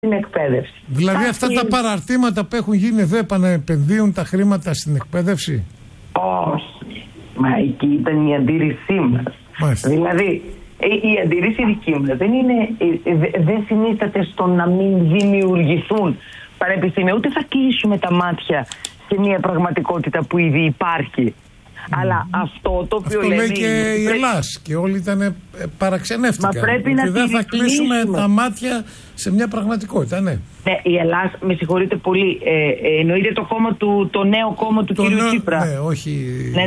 στην εκπαίδευση. Δηλαδή αυτά τα παραρτήματα που έχουν γίνει εδώ επανεπενδύουν τα χρήματα στην εκπαίδευση? Όχι. Μα εκεί ήταν η αντίρρησή μας. Δηλαδή η αντίρρηση δική μας δεν συνίσταται στο να μην δημιουργηθούν πανεπιστήμια, ούτε θα κλείσουμε τα μάτια σε μια πραγματικότητα που ήδη υπάρχει. Αλλά αυτό το οποίο λέει και η Ελλάς και όλοι ήταν παραξενεύτηκαν. Μα πρέπει να δεν θα κλείσουμε τα μάτια σε μια πραγματικότητα, ναι. Ναι, η Ελλάς, με συγχωρείτε πολύ, εννοείται το νέο κόμμα του κύριου Τσίπρα. Ναι, όχι.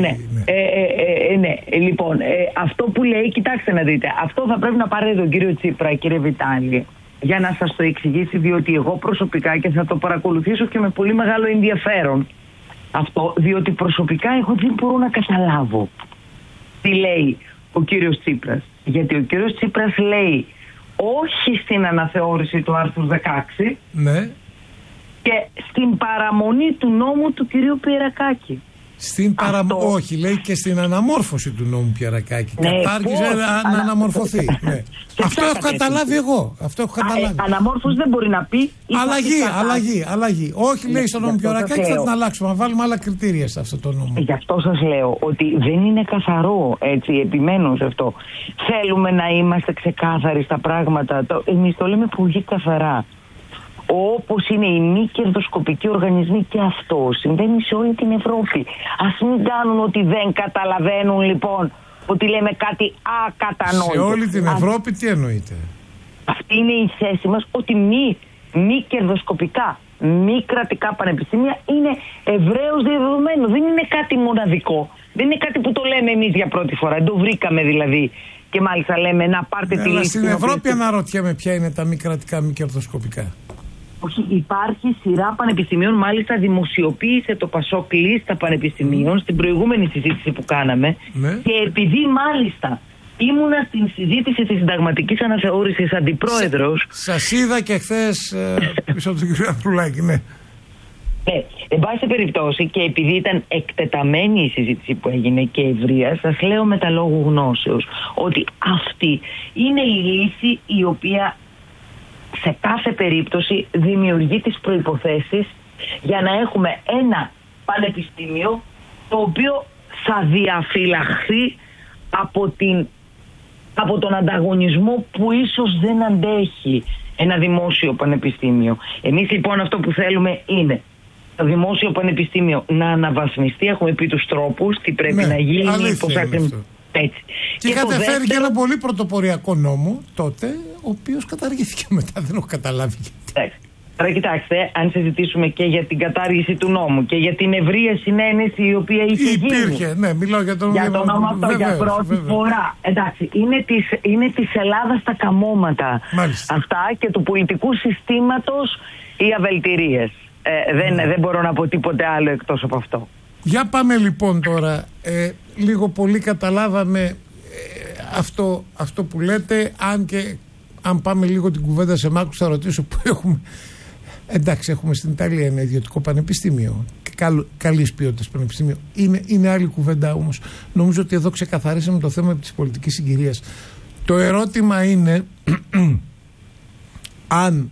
Ναι. Λοιπόν, αυτό που λέει, κοιτάξτε να δείτε, αυτό θα πρέπει να πάρετε τον κύριο Τσίπρα, κύριε Βιτάλη, για να σας το εξηγήσει, διότι εγώ προσωπικά, και θα το παρακολουθήσω και με πολύ μεγάλο ενδιαφέρον αυτό, διότι προσωπικά εγώ δεν μπορώ να καταλάβω τι λέει ο κύριος Τσίπρας. Γιατί ο κύριος Τσίπρας λέει όχι στην αναθεώρηση του άρθρου 16, ναι, και στην παραμονή του νόμου του κυρίου Πιερακάκη. Όχι, λέει και στην αναμόρφωση του νόμου Πιερακάκη. Ναι, κατάργησε να αναμορφωθεί. Ναι. Αυτό έχω καταλάβει εγώ. Αναμόρφωση δεν μπορεί να πει. Αλλαγή. Όχι, λέει στον νόμο Πιερακάκη, θα την αλλάξουμε. Να βάλουμε άλλα κριτήρια σε αυτό το νόμο. Γι' αυτό σας λέω ότι δεν είναι καθαρό, έτσι, επιμένω σε αυτό. Θέλουμε να είμαστε ξεκάθαροι στα πράγματα. Εμείς το λέμε πολύ καθαρά. Όπως είναι οι μη κερδοσκοπικοί οργανισμοί, και αυτό συμβαίνει σε όλη την Ευρώπη. Ας μην κάνουν ότι δεν καταλαβαίνουν, λοιπόν, ότι λέμε κάτι ακατανόητο. Σε όλη την Ευρώπη τι εννοείται? Αυτή είναι η θέση μας, ότι μη κερδοσκοπικά, μη κρατικά πανεπιστήμια είναι ευρέως διαδεδομένο. Δεν είναι κάτι μοναδικό. Δεν είναι κάτι που το λέμε εμείς για πρώτη φορά. Το βρήκαμε δηλαδή. Και μάλιστα λέμε να πάρτε τη λύση. Στην Ευρώπη αναρωτιέμαι ποια είναι τα μη κρατικά, μη κερδοσκοπικά. Όχι, υπάρχει σειρά πανεπιστημίων, μάλιστα δημοσιοποίησε το ΠΑΣΟΚ λίστα πανεπιστημίων στην προηγούμενη συζήτηση που κάναμε, ναι. Και επειδή μάλιστα ήμουνα στην συζήτηση της συνταγματικής αναθεώρησης αντιπρόεδρος. Σας είδα και χθες πίσω από τον κύριο Ανδρουλάκη, ναι. Ναι, εν πάση περιπτώσει, και επειδή ήταν εκτεταμένη η συζήτηση που έγινε και ευρεία, σας λέω με τα λόγου γνώσεως ότι αυτή είναι η λύση η οποία σε κάθε περίπτωση δημιουργεί τις προϋποθέσεις για να έχουμε ένα πανεπιστήμιο το οποίο θα διαφυλαχθεί από τον ανταγωνισμό που ίσως δεν αντέχει ένα δημόσιο πανεπιστήμιο. Εμείς λοιπόν αυτό που θέλουμε είναι το δημόσιο πανεπιστήμιο να αναβαθμιστεί. Έχουμε πει τους τρόπους, τι πρέπει να γίνει, πώς έτσι. Και είχατε φέρει και ένα πολύ πρωτοποριακό νόμο τότε, ο οποίος καταργήθηκε μετά. Δεν έχω καταλάβει γιατί. Τώρα κοιτάξτε, αν συζητήσουμε και για την κατάργηση του νόμου και για την ευρεία συνένεση η οποία υπήρχε. Ναι, μιλάω για τον νόμο αυτό για πρώτη φορά. Εντάξει, είναι της Ελλάδας τα καμώματα. Μάλιστα. Αυτά και του πολιτικού συστήματος οι αβελτηρίες. Δεν μπορώ να πω τίποτε άλλο εκτός από αυτό. Για πάμε λοιπόν τώρα, λίγο πολύ καταλάβαμε αυτό που λέτε, αν πάμε λίγο την κουβέντα σε μάκρους θα ρωτήσω που έχουμε. Εντάξει, έχουμε στην Ιταλία ένα ιδιωτικό πανεπιστήμιο, καλής ποιότητας πανεπιστήμιο, είναι άλλη κουβέντα όμως. Νομίζω ότι εδώ ξεκαθαρίσαμε το θέμα της πολιτικής συγκυρίας. Το ερώτημα είναι αν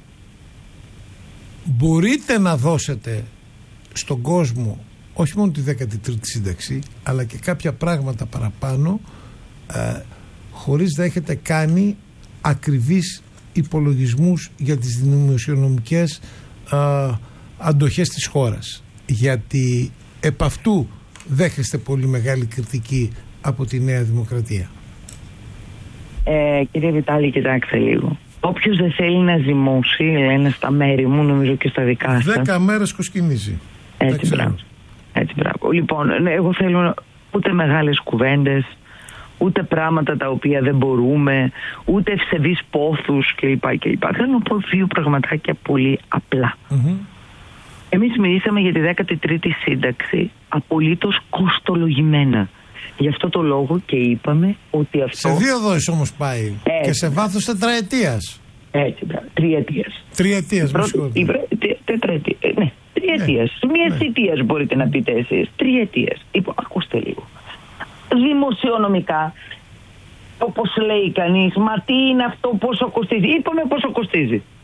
μπορείτε να δώσετε στον κόσμο όχι μόνο τη 13η σύνταξη, αλλά και κάποια πράγματα παραπάνω, χωρίς να έχετε κάνει ακριβείς υπολογισμούς για τις δημοσιονομικές αντοχές της χώρας. Γιατί επ' αυτού δέχεστε πολύ μεγάλη κριτική από τη Νέα Δημοκρατία. Κύριε Βιτάλη, κοιτάξτε λίγο. Όποιος δεν θέλει να ζυμώσει, λένε στα μέρη μου, νομίζω και στα δικά σας. 10 μέρες κοσκινίζει. Έτσι, μπράβο. Έτσι, μπράβο. Λοιπόν, εγώ θέλω ούτε μεγάλες κουβέντες, ούτε πράγματα τα οποία δεν μπορούμε, ούτε ευσεβείς πόθους κλπ. Θέλω να πω δύο πραγματάκια πολύ απλά. Εμείς μιλήσαμε για τη 13η σύνταξη απολύτως κοστολογημένα. Γι' αυτό το λόγο και είπαμε ότι αυτό... Σε 2 δόσεις όμως πάει. Και σε βάθος τετραετίας. Έτσι, μπράβο. Τριετίας. Τριετίας, με συγχωρείτε. Τετραετίας, ναι. Τριετίας. Μια θητείας μπορείτε να πείτε εσείς. Τριετίας. Λοιπόν, ακούστε λίγο. Δημοσιονομικά, όπως λέει κανείς, μα τι είναι αυτό, πόσο κοστίζει. Είπαμε πόσο κοστίζει.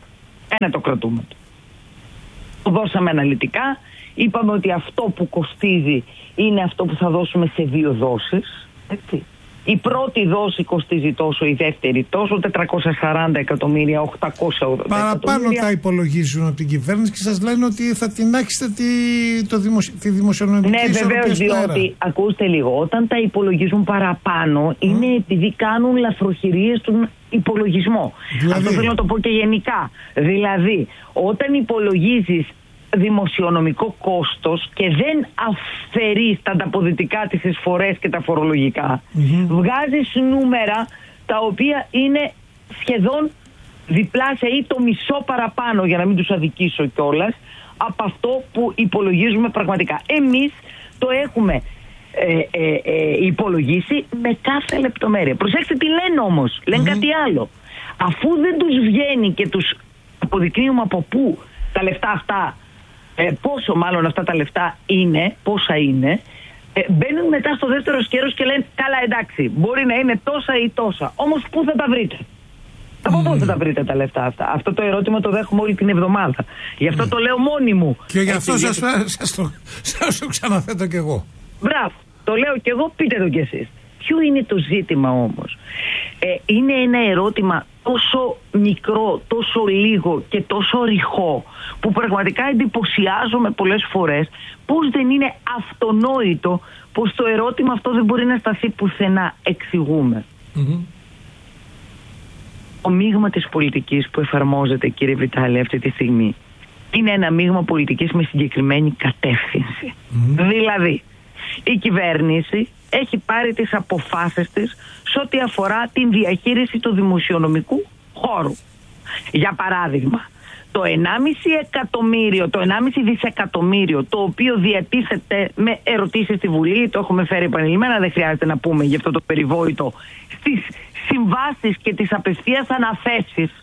Ένα το κρατούμε. Το δώσαμε αναλυτικά. Είπαμε ότι αυτό που κοστίζει είναι αυτό που θα δώσουμε σε 2 δόσεις. Έτσι. Η πρώτη δόση κοστίζει τόσο, η δεύτερη τόσο, 440 εκατομμύρια, 880 εκατομμύρια. Παραπάνω τα υπολογίζουν από την κυβέρνηση και σας λένε ότι θα τινάξετε τη δημοσιονομική ισορροπία. Ναι, βεβαίως, διότι, ακούστε λίγο, όταν τα υπολογίζουν παραπάνω είναι επειδή κάνουν λαθροχειρίες στον υπολογισμό. Δηλαδή. Αυτό θέλω να το πω και γενικά. Δηλαδή, όταν υπολογίζεις δημοσιονομικό κόστος και δεν αφαιρείς τα ανταποδυτικά της εισφορές και τα φορολογικά, βγάζεις νούμερα τα οποία είναι σχεδόν διπλάσια ή το μισό παραπάνω, για να μην τους αδικήσω κιόλας, από αυτό που υπολογίζουμε πραγματικά. Εμείς το έχουμε υπολογίσει με κάθε λεπτομέρεια. Προσέξτε τι λένε όμως, λένε κάτι άλλο. Αφού δεν τους βγαίνει και τους αποδεικνύουμε από πού τα λεφτά αυτά, πόσο μάλλον αυτά τα λεφτά είναι, πόσα είναι, μπαίνουν μετά στο δεύτερο σκέλος και λένε καλά, εντάξει, μπορεί να είναι τόσα ή τόσα, όμως πού θα τα βρείτε? Από πού θα τα βρείτε τα λεφτά αυτά? Αυτό το ερώτημα το δέχομαι όλη την εβδομάδα. Γι' αυτό το λέω μόνη μου. Και γι' αυτό σας το ξαναθέτω κι εγώ. Μπράβο, το λέω κι εγώ, πείτε το κι εσείς. Ποιο είναι το ζήτημα όμως? Είναι ένα ερώτημα τόσο μικρό, τόσο λίγο και τόσο ρηχό, που πραγματικά εντυπωσιάζομαι πολλές φορές πώς δεν είναι αυτονόητο, πως το ερώτημα αυτό δεν μπορεί να σταθεί πουθενά. Εξηγούμε. Το μείγμα της πολιτικής που εφαρμόζεται, κύριε Βιτάλη, αυτή τη στιγμή είναι ένα μείγμα πολιτικής με συγκεκριμένη κατεύθυνση. Δηλαδή, η κυβέρνηση έχει πάρει τις αποφάσεις της σε ό,τι αφορά την διαχείριση του δημοσιονομικού χώρου. Για παράδειγμα, το 1,5 δισεκατομμύριο το οποίο διατίθεται με ερωτήσεις στη Βουλή, το έχουμε φέρει επανειλημμένα, δεν χρειάζεται να πούμε γι' αυτό το περιβόητο, στις συμβάσεις και τις απευθείας αναθέσεις,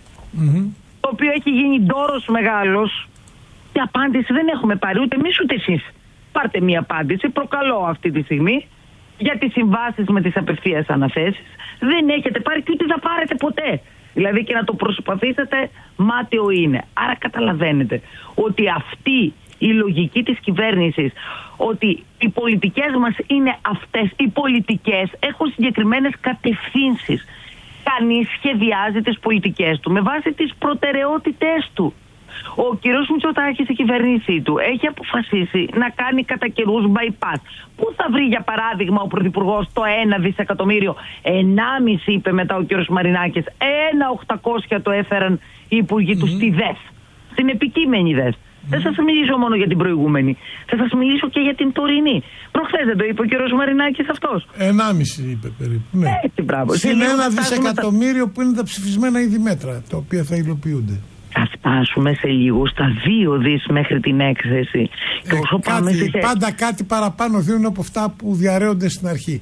το οποίο έχει γίνει ντόρος μεγάλος, και απάντηση δεν έχουμε πάρει ούτε εμείς ούτε εσείς. Πάρτε μία απάντηση, προκαλώ αυτή τη στιγμή, για τις συμβάσεις με τις απευθείας αναθέσεις. Δεν έχετε πάρει και ούτε θα πάρετε ποτέ. Δηλαδή και να το προσπαθήσετε, μάταιο είναι. Άρα καταλαβαίνετε ότι αυτή η λογική της κυβέρνησης, ότι οι πολιτικές μας είναι αυτές, οι πολιτικές έχουν συγκεκριμένες κατευθύνσεις. Κανείς σχεδιάζει τις πολιτικές του με βάση τις προτεραιότητές του. Ο κύριος Μητσοτάκης, η κυβέρνησή του, έχει αποφασίσει να κάνει κατά καιρούς bypass. Πού θα βρει, για παράδειγμα, ο Πρωθυπουργός το 1 δισεκατομμύριο? 1,5 είπε μετά ο κύριος Μαρινάκης. 1,800 το έφεραν οι υπουργοί του στη ΔΕΣ, στην επικείμενη ΔΕΣ. Δεν θα σας μιλήσω μόνο για την προηγούμενη. Θα σας μιλήσω και για την τωρινή. Προχθές δεν το είπε ο κύριος Μαρινάκης αυτός? 1,5 είπε περίπου. Ναι. Έτσι, μπράβο. Συν 1 δισεκατομμύριο που είναι τα ψηφισμένα ήδη μέτρα, τα οποία θα υλοποιούνται. Θα φτάσουμε σε λίγο στα 2 δις μέχρι την έκθεση. Και όσο πάμε πάντα κάτι παραπάνω δίνουν από αυτά που διαρρέονται στην αρχή.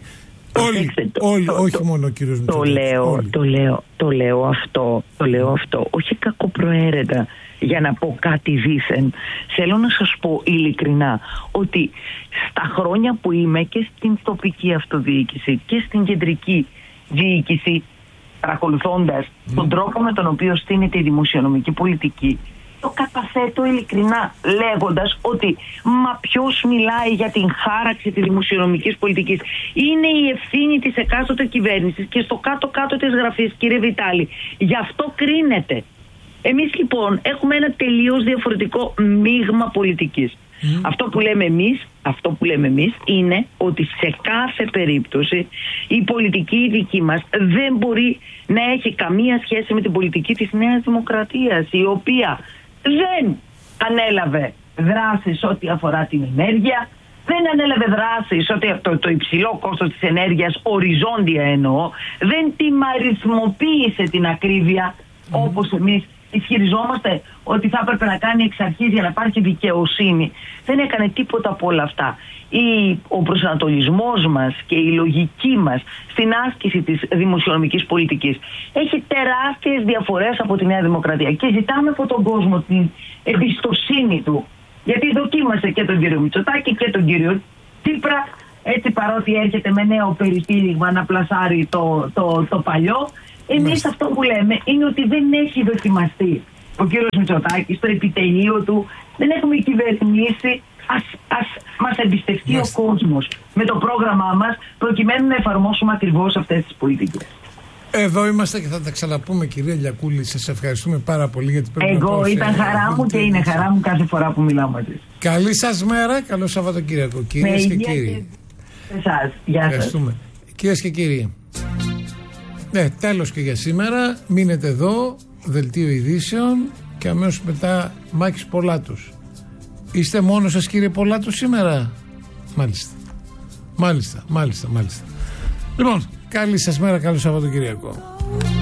Όλοι, όχι μόνο ο κύριος Μητσοτάκης. Το λέω αυτό, όχι κακοπροαίρετα για να πω κάτι δήθεν. Θέλω να σας πω ειλικρινά ότι στα χρόνια που είμαι και στην τοπική αυτοδιοίκηση και στην κεντρική διοίκηση, παρακολουθώντας τον τρόπο με τον οποίο στείνεται η δημοσιονομική πολιτική, το καταθέτω ειλικρινά λέγοντας ότι μα ποιος μιλάει για την χάραξη της δημοσιονομικής πολιτικής? Είναι η ευθύνη της εκάστοτε κυβέρνησης και στο κάτω-κάτω της γραφής, κύριε Βιτάλη. Γι' αυτό κρίνεται. Εμείς λοιπόν έχουμε ένα τελείως διαφορετικό μείγμα πολιτικής. Αυτό που λέμε εμείς είναι ότι σε κάθε περίπτωση η πολιτική δική μας δεν μπορεί να έχει καμία σχέση με την πολιτική της Νέας Δημοκρατίας, η οποία δεν ανέλαβε δράσεις ό,τι αφορά την ενέργεια, δεν ανέλαβε δράσεις ό,τι το υψηλό κόστος της ενέργειας, οριζόντια εννοώ, δεν τιμαριθμοποίησε την ακρίβεια όπως εμείς ισχυριζόμαστε ότι θα έπρεπε να κάνει εξ αρχής για να υπάρχει δικαιοσύνη. Δεν έκανε τίποτα από όλα αυτά. Ο προσανατολισμός μας και η λογική μας στην άσκηση της δημοσιονομικής πολιτικής έχει τεράστιες διαφορές από τη Νέα Δημοκρατία και ζητάμε από τον κόσμο την εμπιστοσύνη του, γιατί δοκίμασε και τον κύριο Μητσοτάκη και τον κύριο Τσίπρα, έτσι, παρότι έρχεται με νέο περιστήλιγμα να πλασάρει το παλιό. Εμείς αυτό που λέμε είναι ότι δεν έχει δοκιμαστεί ο κύριος Μητσοτάκης, το επιτελείο του. Δεν έχουμε κυβερνήσει. Ας μας εμπιστευτεί ο κόσμος με το πρόγραμμά μας, προκειμένου να εφαρμόσουμε ακριβώς αυτές τις πολιτικές. Εδώ είμαστε και θα τα ξαναπούμε, κυρία Λιακούλη. Σας ευχαριστούμε πάρα πολύ για την παρουσία. Εγώ ήταν χαρά μου και είναι χαρά μου κάθε φορά που μιλάω μαζί. Καλή σας μέρα, καλό Σαββατοκύριακο, κυρίες και κύριοι. Εσάς, γεια σας. Κυρίες και κύριοι, τέλος και για σήμερα. Μείνετε εδώ, δελτίο ειδήσεων και αμέσως μετά Μάκης Πολάτους. Είστε μόνος σας, κύριε Πολάτου, σήμερα? Μάλιστα. Λοιπόν, καλή σας μέρα, καλό Σαββατοκύριακο.